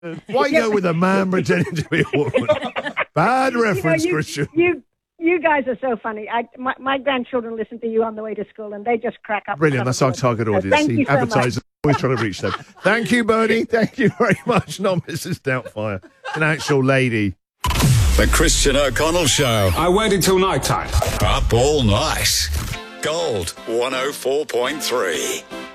Why go with a man pretending to be a woman? Bad reference, Christian. You guys are so funny. My grandchildren listen to you on the way to school, and they just crack up. Brilliant. That's our target audience. Thank you so Advertisers much. always trying to reach them. Thank you, Bernie. Thank you very much. Not Mrs. Doubtfire. An actual lady. The Christian O'Connell Show. I waited till night time. Up all night. Gold 104.3.